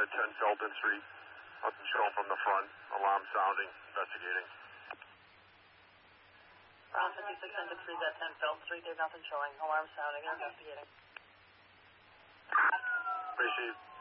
at 10 Felton Street. Nothing showing from the front. Alarm sounding. Investigating. Ground 56 Industries at 10 Felton Street. There's nothing showing. Alarm sounding. Investigating. Appreciate it.